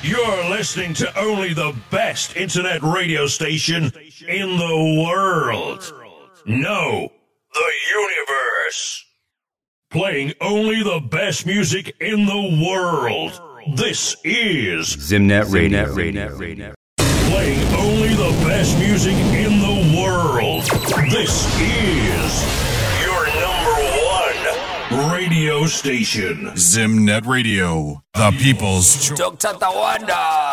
You're listening to only the best internet radio station in the world. No, the universe. Playing only the best music in the world. This is Zimnet Radio. Playing only the best music in the world. This is your number one radio station. Zimnet Radio, the people's choice. Dr. Tawanda.